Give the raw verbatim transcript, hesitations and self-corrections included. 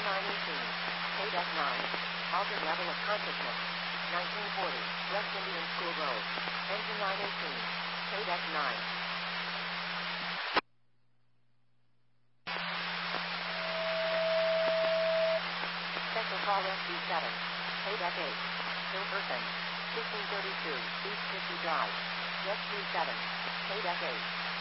nine eighteen. K-Deck nine. Altered level of consciousness. nineteen forty. West Indian School Road. Engine nine eighteen. K-Deck nine. Special Call Rescue seven. K-Deck eight. Hill person. fifteen thirty-two. East fifty Drive. Rescue seven. K-Deck eight.